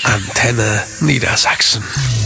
Antenne Niedersachsen.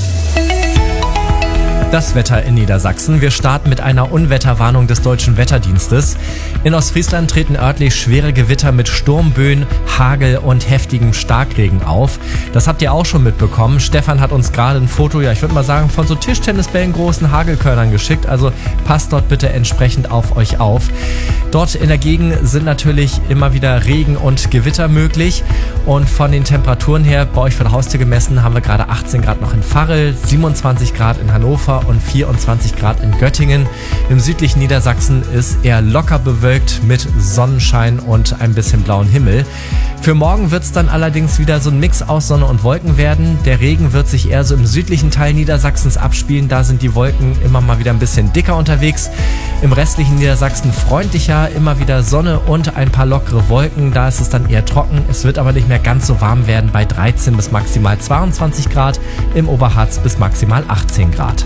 Das Wetter in Niedersachsen. Wir starten mit einer Unwetterwarnung des Deutschen Wetterdienstes. In Ostfriesland treten örtlich schwere Gewitter mit Sturmböen, Hagel und heftigem Starkregen auf. Das habt ihr auch schon mitbekommen. Stefan hat uns gerade ein Foto, ich würde mal sagen, von so Tischtennisbällen großen Hagelkörnern geschickt. Also passt dort bitte entsprechend auf euch auf. Dort in der Gegend sind natürlich immer wieder Regen und Gewitter möglich. Und von den Temperaturen her, bei euch vor der Haustür gemessen, haben wir gerade 18 Grad noch in Varel, 27 Grad in Hannover und 24 Grad in Göttingen. Im südlichen Niedersachsen ist eher locker bewölkt mit Sonnenschein und ein bisschen blauen Himmel. Für morgen wird es dann allerdings wieder so ein Mix aus Sonne und Wolken werden. Der Regen wird sich eher so im südlichen Teil Niedersachsens abspielen. Da sind die Wolken immer mal wieder ein bisschen dicker unterwegs. Im restlichen Niedersachsen freundlicher, immer wieder Sonne und ein paar lockere Wolken. Da ist es dann eher trocken. Es wird aber nicht mehr ganz so warm werden bei 13 bis maximal 22 Grad. Im Oberharz bis maximal 18 Grad.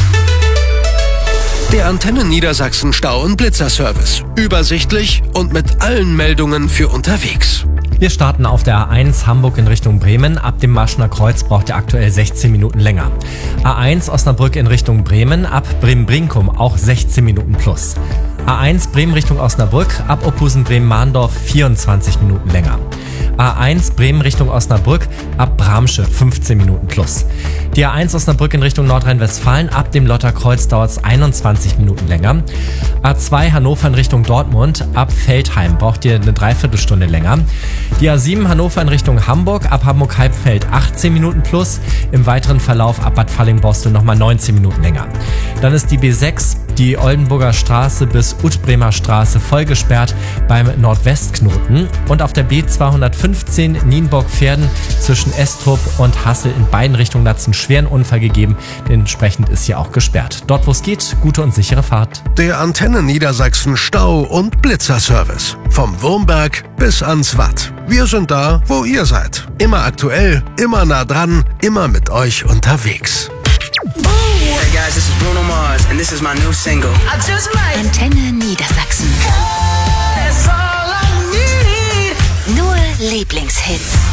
Der Antenne Niedersachsen Stau- und Blitzerservice. Übersichtlich und mit allen Meldungen für unterwegs. Wir starten auf der A1 Hamburg in Richtung Bremen. Ab dem Marschner Kreuz braucht ihr aktuell 16 Minuten länger. A1 Osnabrück in Richtung Bremen, ab Bremen-Brinkum auch 16 Minuten plus. A1 Bremen Richtung Osnabrück, ab Opphusen-Bremen-Mahndorf 24 Minuten länger. A1 Bremen Richtung Osnabrück, ab Bramsche 15 Minuten plus. Die A1 Osnabrück in Richtung Nordrhein-Westfalen, ab dem Lotterkreuz dauert es 21 Minuten länger. A2 Hannover in Richtung Dortmund, ab Veltheim braucht ihr eine Dreiviertelstunde länger. Die A7 Hannover in Richtung Hamburg, ab Hamburg-Halbfeld 18 Minuten plus. Im weiteren Verlauf ab Bad Falling-Bostel nochmal 19 Minuten länger. Dann ist die B6, die Oldenburger Straße bis Utbremer Straße voll gesperrt beim Nordwestknoten. Und auf der B215 Nienburg-Pferden zwischen Estrup und Hassel in beiden Richtungen hat es einen schweren Unfall gegeben. Entsprechend ist hier auch gesperrt. Dort, wo es geht, gute und sichere Fahrt. Der Antenne Niedersachsen Stau- und Blitzerservice. Vom Wurmberg bis ans Watt. Wir sind da, wo ihr seid. Immer aktuell, immer nah dran, immer mit euch unterwegs. Hey guys, this is Bruno Mars and this is my new single. I just might. Antenne Niedersachsen. That's all I need. Nur Lieblingshits.